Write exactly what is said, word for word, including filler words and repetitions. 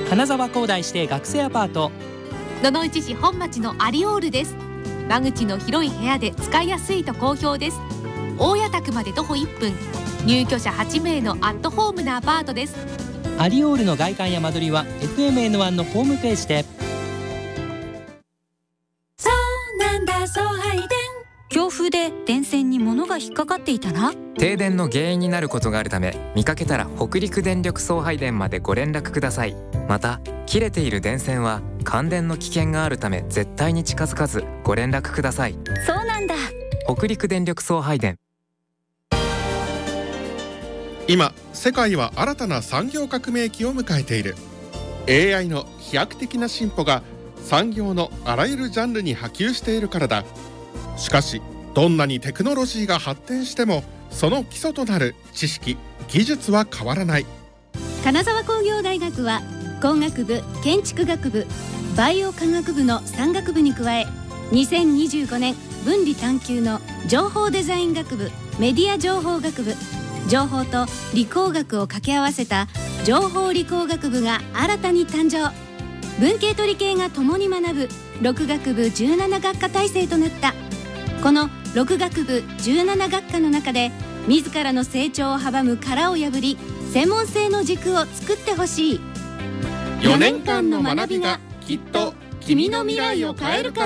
金沢工大指定学生アパート。 野々市市本町のアリオールです。間口の広い部屋で使いやすいと好評です。大谷宅まで徒歩いっぷん、入居者はちめいのアットホームなアパートです。 アリオールの外観や間取りは エフエムエヌワン のホームページで。 そうなんだ、送配電。強風で電線に物が引っかかっていたな。 停電の原因になることがあるため、見かけたら北陸電力送配電までご連絡ください。また、切れている電線は感電の危険があるため絶対に近づかずご連絡ください。 そうなんだ。 北陸電力送配電。 今世界は新たな産業革命期を迎えている。 エーアイ の飛躍的な進歩が産業のあらゆるジャンルに波及しているからだ。しかしどんなにテクノロジーが発展しても、その基礎となる知識・技術は変わらない。 金沢工業大学は工学部、建築学部、バイオ科学部のさん学部に加え、にせんにじゅうごねん分離探究の情報デザイン学部、メディア情報学部、情報と理工学を掛け合わせた情報理工学部が新たに誕生。文系と理系が共に学ぶろく学部じゅうなな学科体制となった。このろく学部じゅうなな学科の中で、自らの成長を阻む殻を破り、専門性の軸を作ってほしい。 よねんかんの学びがきっと君の未来を変えるから。